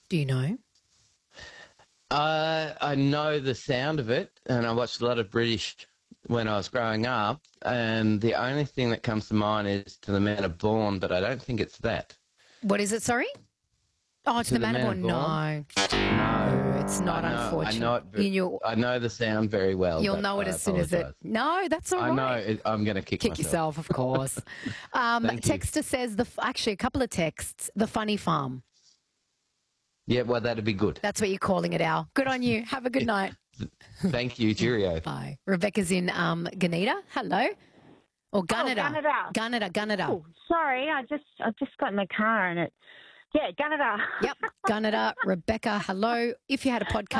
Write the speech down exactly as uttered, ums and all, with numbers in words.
Do you know? Uh, I know the sound of it, and I watched a lot of British when I was growing up, and the only thing that comes to mind is To the Man Are Born, but I don't think it's that. What is it, sorry? Oh, to, To the, the Man Man Born? No. No. It's not, I know, unfortunate. I know, it, ve- You, I know the sound very well. you'll but know it I as soon as it... apologise. No, that's all I right. know it, I'm going to kick, Kick myself. yourself, of course. Um, Thank you. Texter says, the actually, a couple of texts, The Funny Farm. Yeah, well, that'd be good. That's what you're calling it, Al. Good on you. Have a good night. Thank you. Cheerio. Bye. Rebecca's in um, Gunnedah. Hello. Or Gunnedah. Gunnedah. Gunnedah, Gunnedah. Oh, sorry, I just I just got in the car and it. Yeah, Gunnedah. Yep, Gunnedah. Rebecca, hello. If you had a podcast,